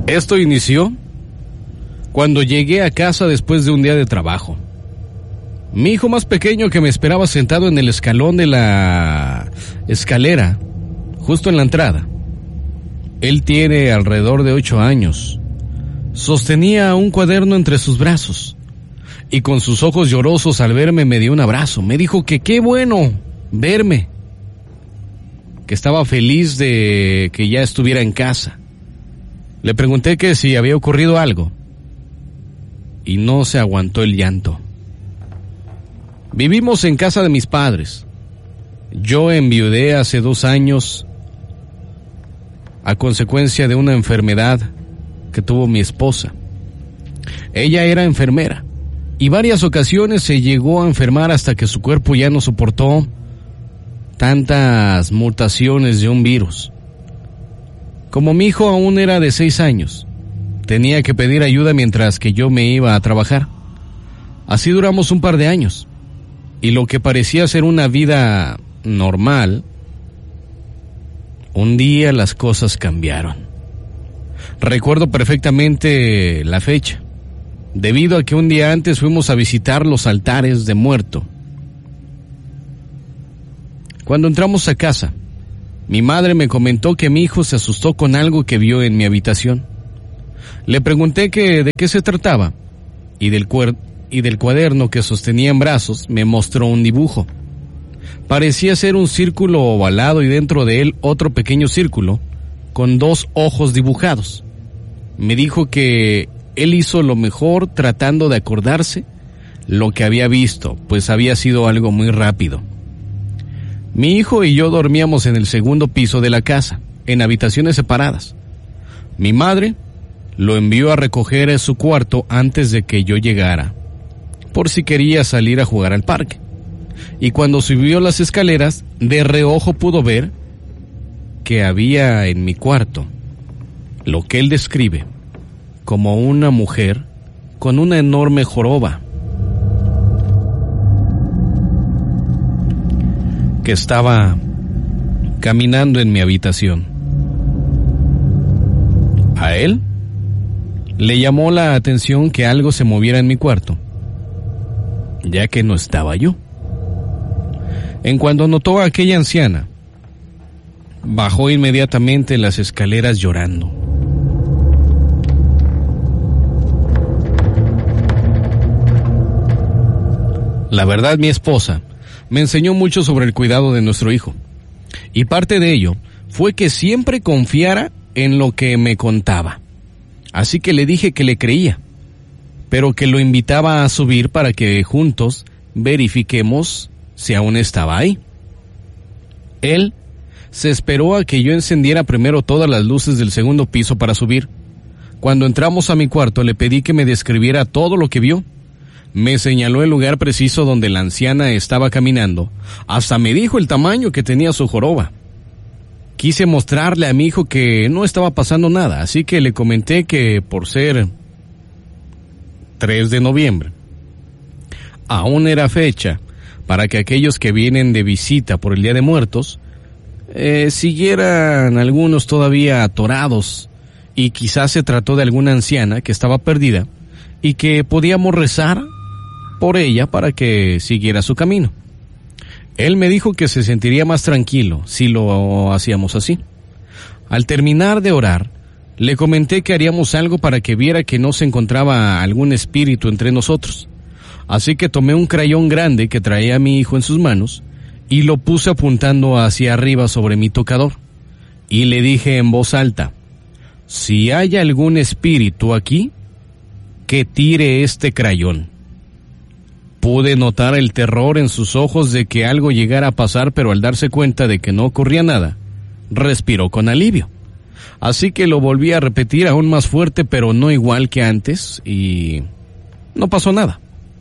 Esto inició cuando llegué a casa después de un día de trabajo. Mi hijo más pequeño, que me esperaba sentado en el escalón de la escalera, justo en la entrada. Él tiene alrededor de 8 años. Sostenía un cuaderno entre sus brazos y con sus ojos llorosos al verme me dio un abrazo. Me dijo que qué bueno verme, que estaba feliz de que ya estuviera en casa. Le pregunté que si había ocurrido algo y no se aguantó el llanto. Vivimos en casa de mis padres. Yo enviudé hace 2 años a consecuencia de una enfermedad que tuvo mi esposa. Ella era enfermera y varias ocasiones se llegó a enfermar hasta que su cuerpo ya no soportó tantas mutaciones de un virus. Como mi hijo aún era de 6 años, tenía que pedir ayuda mientras que yo me iba a trabajar. Así duramos un par de años, y lo que parecía ser una vida normal, un día las cosas cambiaron. Recuerdo perfectamente la fecha, debido a que un día antes fuimos a visitar los altares de muerto. Cuando entramos a casa, mi madre me comentó que mi hijo se asustó con algo que vio en mi habitación. Le pregunté de qué se trataba, y del cuaderno que sostenía en brazos me mostró un dibujo. Parecía ser un círculo ovalado y dentro de él otro pequeño círculo con 2 ojos dibujados. Me dijo que él hizo lo mejor tratando de acordarse lo que había visto, pues había sido algo muy rápido. Mi hijo y yo dormíamos en el segundo piso de la casa, en habitaciones separadas. Mi madre lo envió a recoger en su cuarto antes de que yo llegara, por si quería salir a jugar al parque. Y cuando subió las escaleras, de reojo pudo ver que había en mi cuarto lo que él describe como una mujer con una enorme joroba que estaba caminando en mi habitación. A él le llamó la atención que algo se moviera en mi cuarto, ya que no estaba yo. En cuanto notó a aquella anciana, bajó inmediatamente las escaleras llorando. La verdad, mi esposa me enseñó mucho sobre el cuidado de nuestro hijo, y parte de ello fue que siempre confiara en lo que me contaba. Así que le dije que le creía, pero que lo invitaba a subir para que juntos verifiquemos si aún estaba ahí. Él se esperó a que yo encendiera primero todas las luces del segundo piso para subir. Cuando entramos a mi cuarto le pedí que me describiera todo lo que vio. Me señaló el lugar preciso donde la anciana estaba caminando. Hasta me dijo el tamaño que tenía su joroba. Quise mostrarle a mi hijo que no estaba pasando nada, así que le comenté que por ser 3 de noviembre, aún era fecha para que aquellos que vienen de visita por el Día de Muertos siguieran algunos todavía atorados, y quizás se trató de alguna anciana que estaba perdida y que podíamos rezar por ella para que siguiera su camino. Él me dijo que se sentiría más tranquilo si lo hacíamos así. Al terminar de orar, le comenté que haríamos algo para que viera que no se encontraba algún espíritu entre nosotros. Así que tomé un crayón grande que traía a mi hijo en sus manos y lo puse apuntando hacia arriba sobre mi tocador. Y le dije en voz alta: si hay algún espíritu aquí, que tire este crayón. Pude notar el terror en sus ojos de que algo llegara a pasar, pero al darse cuenta de que no ocurría nada, respiró con alivio. Así que lo volví a repetir aún más fuerte, pero no igual que antes, y no pasó nada.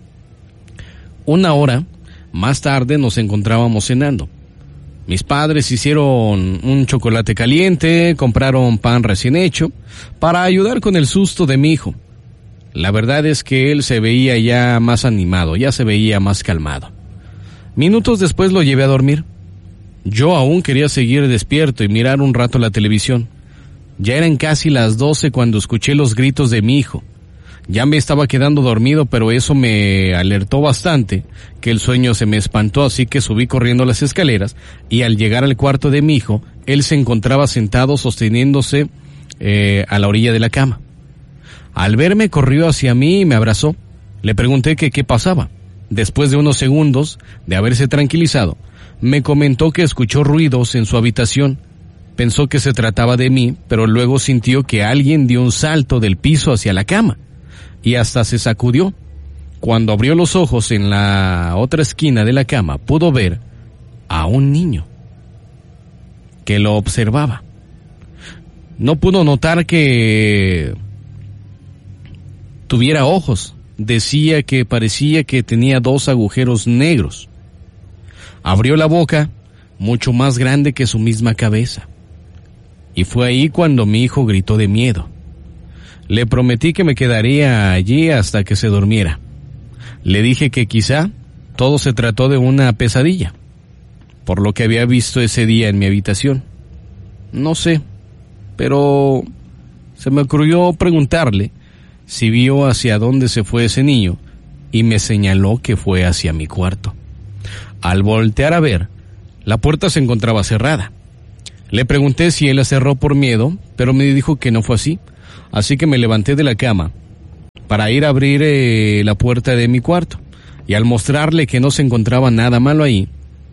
1 hora más tarde nos encontrábamos cenando. Mis padres hicieron un chocolate caliente, compraron pan recién hecho, para ayudar con el susto de mi hijo. La verdad es que él se veía ya más animado, ya se veía más calmado. Minutos después lo llevé a dormir. Yo aún quería seguir despierto y mirar un rato la televisión, Ya eran casi las 12 cuando escuché los gritos de mi hijo. Ya me estaba quedando dormido, pero eso me alertó bastante, que el sueño se me espantó, así que subí corriendo las escaleras, y al llegar al cuarto de mi hijo, él se encontraba sentado sosteniéndose a la orilla de la cama. Al verme corrió hacia mí y me abrazó. Le pregunté que qué pasaba. Después de unos segundos de haberse tranquilizado, me comentó que escuchó ruidos en su habitación. Pensó que se trataba de mí, pero luego sintió que alguien dio un salto del piso hacia la cama y hasta se sacudió. Cuando abrió los ojos en la otra esquina de la cama, pudo ver a un niño que lo observaba. No pudo notar que tuviera ojos. Decía que parecía que tenía 2 agujeros negros. Abrió la boca, mucho más grande que su misma cabeza. Y fue ahí cuando mi hijo gritó de miedo. Le prometí que me quedaría allí hasta que se durmiera. Le dije que quizá todo se trató de una pesadilla, por lo que había visto ese día en mi habitación. No sé, pero se me ocurrió preguntarle si vio hacia dónde se fue ese niño, y me señaló que fue hacia mi cuarto. Al voltear a ver, la puerta se encontraba cerrada. Le pregunté si él la cerró por miedo, pero me dijo que no fue así que me levanté de la cama para ir a abrir la puerta de mi cuarto, y al mostrarle que no se encontraba nada malo ahí,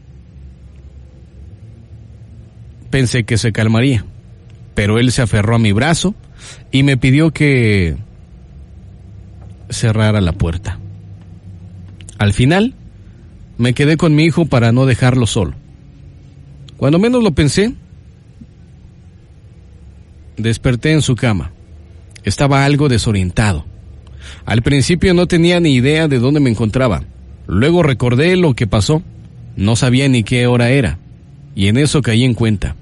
pensé que se calmaría, pero él se aferró a mi brazo y me pidió que cerrara la puerta. Al final, me quedé con mi hijo para no dejarlo solo. Cuando menos lo pensé, desperté en su cama. Estaba algo desorientado. Al principio no tenía ni idea de dónde me encontraba. Luego recordé lo que pasó. No sabía ni qué hora era, y en eso caí en cuenta.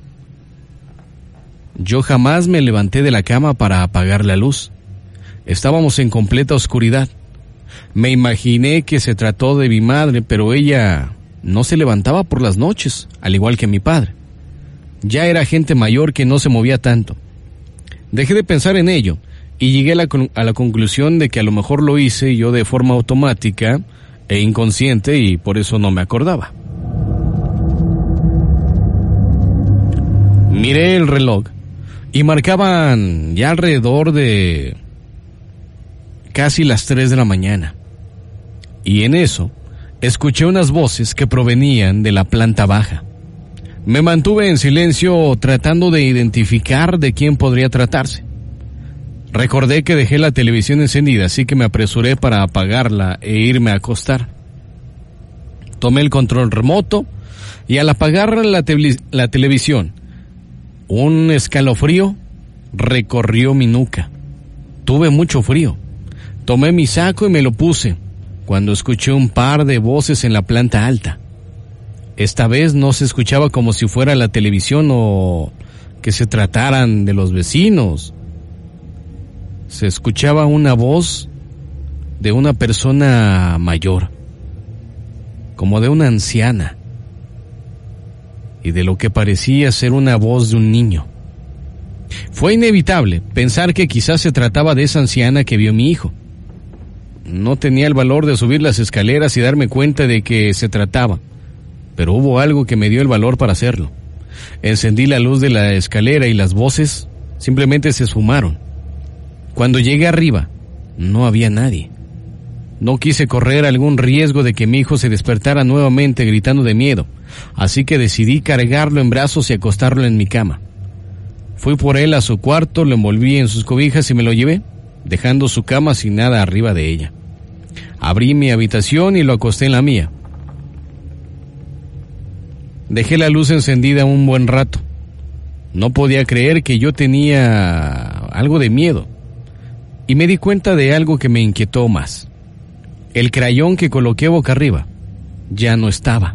Yo jamás me levanté de la cama para apagar la luz. Estábamos en completa oscuridad. Me imaginé que se trató de mi madre, pero ella no se levantaba por las noches, al igual que mi padre. Ya era gente mayor que no se movía tanto. Dejé de pensar en ello y llegué a la conclusión de que a lo mejor lo hice yo de forma automática e inconsciente, y por eso no me acordaba. Miré el reloj y marcaban ya alrededor de casi las 3 de la mañana. Y en eso, escuché unas voces que provenían de la planta baja. Me mantuve en silencio tratando de identificar de quién podría tratarse. Recordé que dejé la televisión encendida, así que me apresuré para apagarla e irme a acostar. Tomé el control remoto y al apagar la televisión, un escalofrío recorrió mi nuca. Tuve mucho frío. Tomé mi saco y me lo puse cuando escuché un par de voces en la planta alta. Esta vez no se escuchaba como si fuera la televisión o que se trataran de los vecinos. Se escuchaba una voz de una persona mayor, como de una anciana, y de lo que parecía ser una voz de un niño. Fue inevitable pensar que quizás se trataba de esa anciana que vio mi hijo. No tenía el valor de subir las escaleras y darme cuenta de que se trataba, pero hubo algo que me dio el valor para hacerlo. Encendí la luz de la escalera y las voces simplemente se esfumaron. Cuando llegué arriba, no había nadie. No quise correr algún riesgo de que mi hijo se despertara nuevamente gritando de miedo, así que decidí cargarlo en brazos y acostarlo en mi cama. Fui por él a su cuarto, lo envolví en sus cobijas y me lo llevé, dejando su cama sin nada arriba de ella. Abrí mi habitación y lo acosté en la mía. Dejé la luz encendida un buen rato. No podía creer que yo tenía algo de miedo, y me di cuenta de algo que me inquietó más. El crayón que coloqué boca arriba ya no estaba.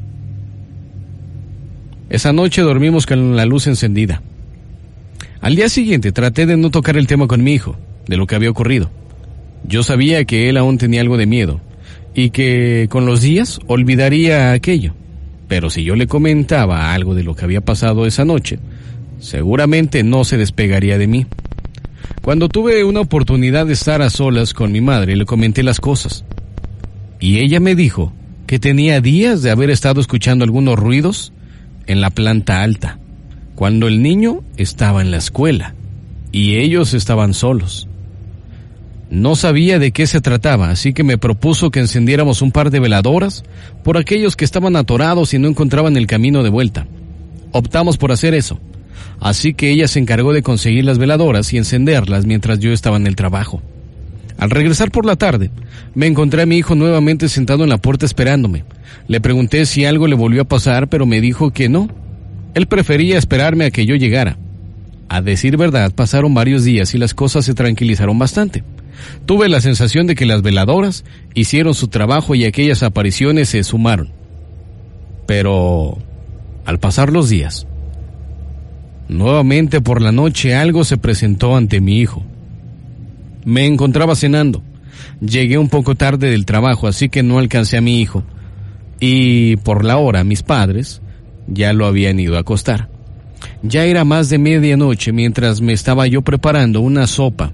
Esa noche dormimos con la luz encendida. Al día siguiente traté de no tocar el tema con mi hijo, de lo que había ocurrido. Yo sabía que él aún tenía algo de miedo, y que con los días olvidaría aquello. Pero si yo le comentaba algo de lo que había pasado esa noche, seguramente no se despegaría de mí. Cuando tuve una oportunidad de estar a solas con mi madre, le comenté las cosas. Y ella me dijo que tenía días de haber estado escuchando algunos ruidos en la planta alta, cuando el niño estaba en la escuela y ellos estaban solos. No sabía de qué se trataba, así que me propuso que encendiéramos un par de veladoras por aquellos que estaban atorados y no encontraban el camino de vuelta. Optamos por hacer eso, así que ella se encargó de conseguir las veladoras y encenderlas mientras yo estaba en el trabajo. Al regresar por la tarde, me encontré a mi hijo nuevamente sentado en la puerta esperándome. Le pregunté si algo le volvió a pasar, pero me dijo que no. Él prefería esperarme a que yo llegara. A decir verdad, pasaron varios días y las cosas se tranquilizaron bastante. Tuve la sensación de que las veladoras hicieron su trabajo y aquellas apariciones se sumaron. Pero, al pasar los días, nuevamente por la noche algo se presentó ante mi hijo. Me encontraba cenando. Llegué un poco tarde del trabajo, así que no alcancé a mi hijo. Y por la hora, mis padres ya lo habían ido a acostar. Ya era más de medianoche mientras me estaba yo preparando una sopa.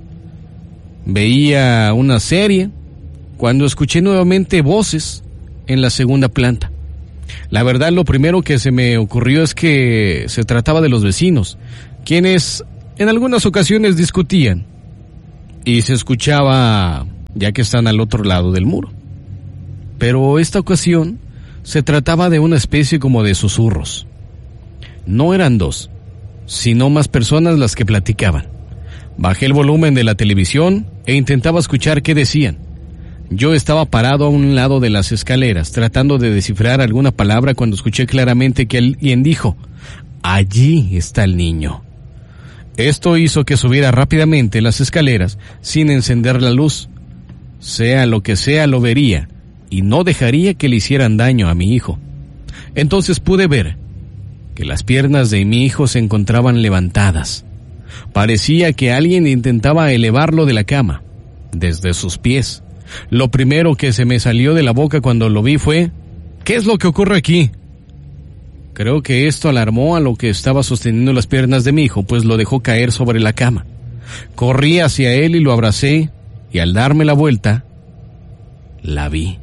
Veía una serie cuando escuché nuevamente voces en la segunda planta. La verdad, lo primero que se me ocurrió es que se trataba de los vecinos, quienes en algunas ocasiones discutían, y se escuchaba ya que están al otro lado del muro. Pero esta ocasión se trataba de una especie como de susurros. No eran dos, sino más personas las que platicaban. Bajé el volumen de la televisión e intentaba escuchar qué decían. Yo estaba parado a un lado de las escaleras tratando de descifrar alguna palabra cuando escuché claramente que alguien dijo: «Allí está el niño». Esto hizo que subiera rápidamente las escaleras sin encender la luz. Sea lo que sea, lo vería y no dejaría que le hicieran daño a mi hijo. Entonces pude ver que las piernas de mi hijo se encontraban levantadas. Parecía que alguien intentaba elevarlo de la cama, desde sus pies. Lo primero que se me salió de la boca cuando lo vi fue: «¿Qué es lo que ocurre aquí?». Creo que esto alarmó a lo que estaba sosteniendo las piernas de mi hijo, pues lo dejó caer sobre la cama. Corrí hacia él y lo abracé, y al darme la vuelta, la vi.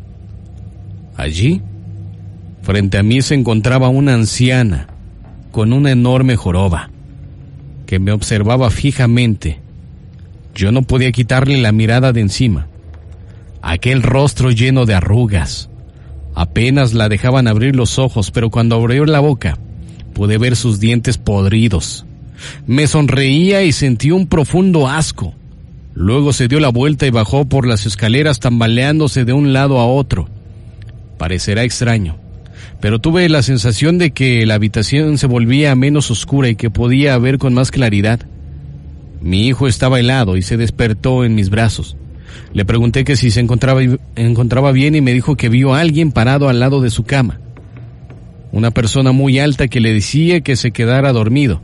Allí, frente a mí se encontraba una anciana con una enorme joroba, que me observaba fijamente. Yo no podía quitarle la mirada de encima. Aquel rostro lleno de arrugas. Apenas la dejaban abrir los ojos, pero cuando abrió la boca, pude ver sus dientes podridos. Me sonreía y sentí un profundo asco. Luego se dio la vuelta y bajó por las escaleras tambaleándose de un lado a otro. Parecerá extraño, pero tuve la sensación de que la habitación se volvía menos oscura y que podía ver con más claridad. Mi hijo estaba helado y se despertó en mis brazos. Le pregunté que si se encontraba bien y me dijo que vio a alguien parado al lado de su cama. Una persona muy alta que le decía que se quedara dormido.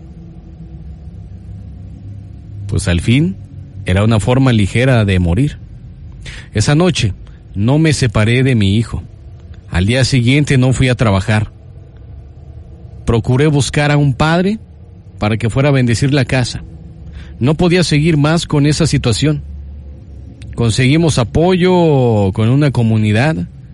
Pues al fin, era una forma ligera de morir. Esa noche no me separé de mi hijo. Al día siguiente no fui a trabajar. Procuré buscar a un padre para que fuera a bendecir la casa. No podía seguir más con esa situación. Conseguimos apoyo con una comunidad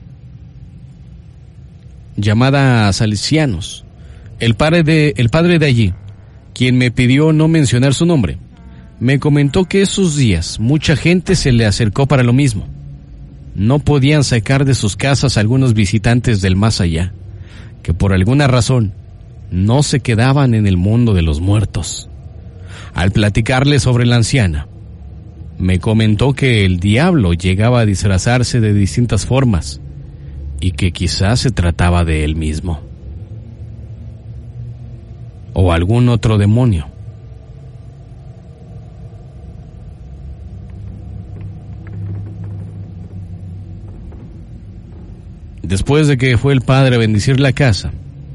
llamada Salesianos. El padre de allí, quien me pidió no mencionar su nombre, me comentó que esos días mucha gente se le acercó para lo mismo. No podían sacar de sus casas a algunos visitantes del más allá, que por alguna razón no se quedaban en el mundo de los muertos. Al platicarle sobre la anciana, me comentó que el diablo llegaba a disfrazarse de distintas formas y que quizás se trataba de él mismo o algún otro demonio. Después de que fue el padre a bendecir la casa,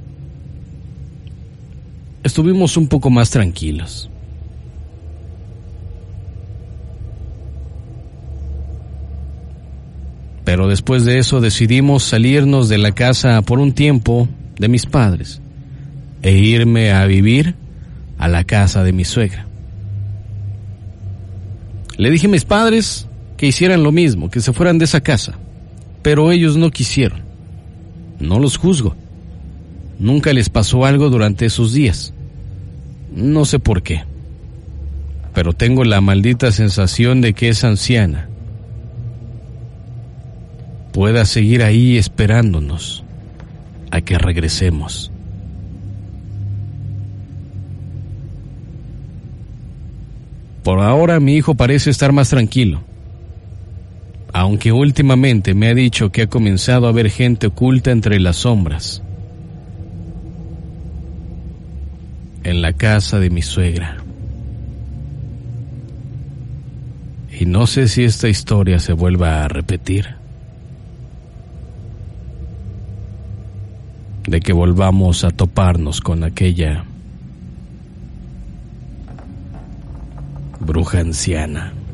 estuvimos un poco más tranquilos. Pero después de eso decidimos salirnos de la casa por un tiempo de mis padres e irme a vivir a la casa de mi suegra. Le dije a mis padres que hicieran lo mismo, que se fueran de esa casa, pero ellos no quisieron. No los juzgo. Nunca les pasó algo durante esos días. No sé por qué, pero tengo la maldita sensación de que esa anciana pueda seguir ahí esperándonos a que regresemos. Por ahora mi hijo parece estar más tranquilo, aunque últimamente me ha dicho que ha comenzado a ver gente oculta entre las sombras en la casa de mi suegra. Y no sé si esta historia se vuelva a repetir, de que volvamos a toparnos con aquella bruja anciana.